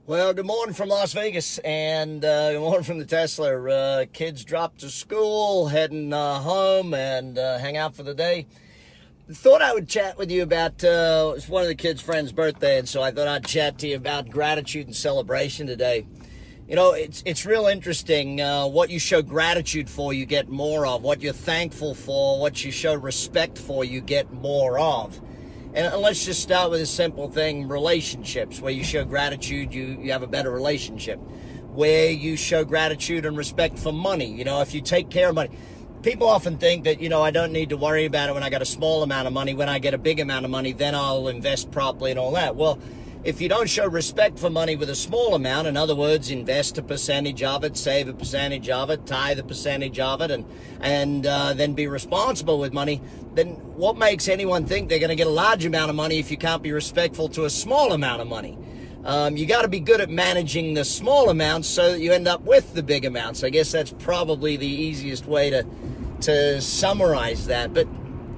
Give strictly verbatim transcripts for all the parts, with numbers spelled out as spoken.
Well, good morning from Las Vegas, and uh, good morning from the Tesla. Uh, kids dropped to school, heading uh, home, and uh, hang out for the day. Thought I would chat with you about, uh, it's one of the kids' friends' birthday, and so I thought I'd chat to you about gratitude and celebration today. You know, it's it's real interesting. Uh, what you show gratitude for, you get more of. What you're thankful for, what you show respect for, you get more of. And let's just start with a simple thing, relationships. Where you show gratitude, you, you have a better relationship. Where you show gratitude and respect for money. You know, if you take care of money. People often think that, you know, I don't need to worry about it when I got a small amount of money. When I get a big amount of money, then I'll invest properly and all that. Well, if you don't show respect for money with a small amount, in other words, invest a percentage of it, save a percentage of it, tithe a percentage of it, and and uh, then be responsible with money, then what makes anyone think they're going to get a large amount of money if you can't be respectful to a small amount of money? Um, you got to be good at managing the small amounts so that you end up with the big amounts. I guess that's probably the easiest way to to summarize that. But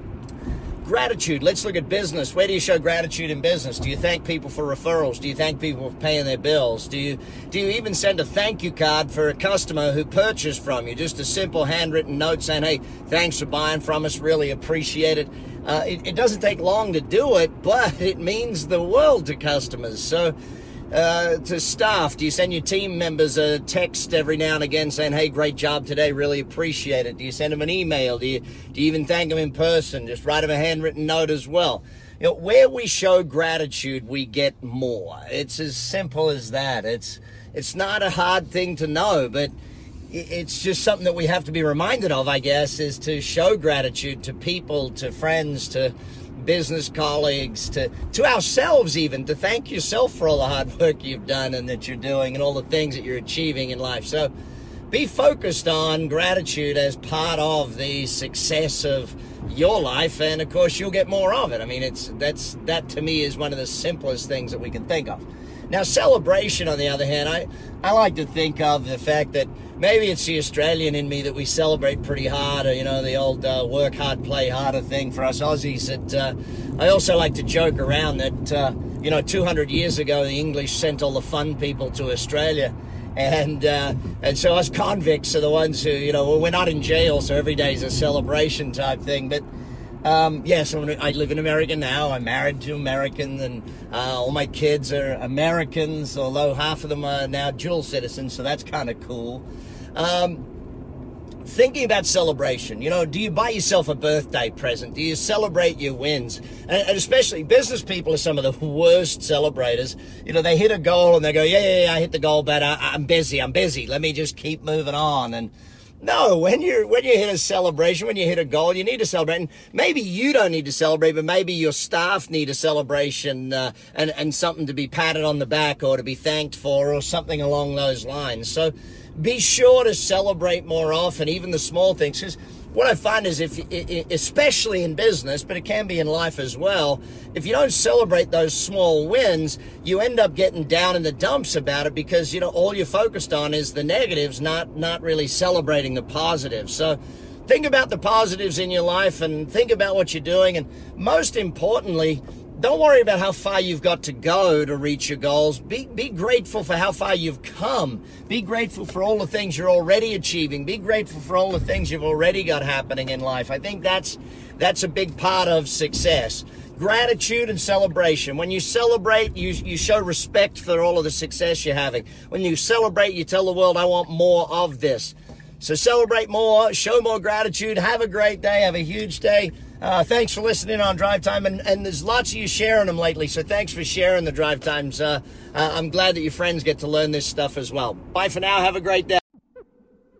gratitude, let's look at business. Where do you show gratitude in business? Do you thank people for referrals? Do you thank people for paying their bills? Do you do you even send a thank you card for a customer who purchased from you? Just a simple handwritten note saying, hey, thanks for buying from us, really appreciate it. Uh, it, it doesn't take long to do it, but it means the world to customers. So uh, to staff, do you send your team members a text every now and again saying, hey, great job today, really appreciate it? Do you send them an email? Do you, do you even thank them in person? Just write them a handwritten note as well. You know, where we show gratitude, we get more. It's as simple as that. It's, it's not a hard thing to know, but it's just something that we have to be reminded of, I guess, is to show gratitude to people, to friends, to business colleagues, to, to ourselves even, to thank yourself for all the hard work you've done and that you're doing and all the things that you're achieving in life. So be focused on gratitude as part of the success of your life, and of course you'll get more of it. I mean, it's that's that to me is one of the simplest things that we can think of. Now, celebration, on the other hand, I, I like to think of the fact that maybe it's the Australian in me that we celebrate pretty hard, or, you know, the old uh, work hard, play harder thing for us Aussies. That uh, I also like to joke around that, uh, you know, two hundred years ago, the English sent all the fun people to Australia. And uh, and so us convicts are the ones who, you know, well, we're not in jail, so every day is a celebration type thing. But Um, yes, I live in America now. I'm married to Americans, and uh, all my kids are Americans, although half of them are now dual citizens, so that's kind of cool. Um, thinking about celebration, you know, do you buy yourself a birthday present? Do you celebrate your wins? And, and especially business people are some of the worst celebrators. You know, they hit a goal and they go, yeah, yeah, yeah, I hit the goal, but I, I'm busy, I'm busy. Let me just keep moving on. And no, when you're when you hit a celebration, when you hit a goal, you need to celebrate. And maybe you don't need to celebrate, but maybe your staff need a celebration uh, and, and something to be patted on the back or to be thanked for or something along those lines. So be sure to celebrate more often, even the small things. Because what I find is, if, especially in business, but it can be in life as well, if you don't celebrate those small wins, you end up getting down in the dumps about it because, you know, all you're focused on is the negatives, not not really celebrating the positives. So think about the positives in your life and think about what you're doing. And most importantly, don't worry about how far you've got to go to reach your goals. Be, be grateful for how far you've come. Be grateful for all the things you're already achieving. Be grateful for all the things you've already got happening in life. I think that's that's a big part of success. Gratitude and celebration. When you celebrate, you, you show respect for all of the success you're having. When you celebrate, you tell the world, I want more of this. So celebrate more, show more gratitude, have a great day, have a huge day. Uh, thanks for listening on Drive Time, and, and there's lots of you sharing them lately, so thanks for sharing the Drive Times. Uh, uh, I'm glad that your friends get to learn this stuff as well. Bye for now, have a great day.